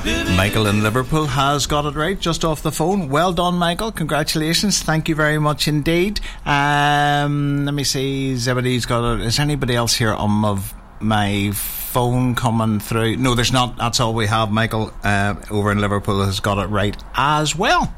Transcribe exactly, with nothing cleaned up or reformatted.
Michael in Liverpool has got it right just off the phone. Well done, Michael. Congratulations. Thank you very much indeed. Um, let me see. Zebedee's got it. Is anybody else here on my, my phone coming through? No, there's not. That's all we have. Michael uh, over in Liverpool has got it right as well.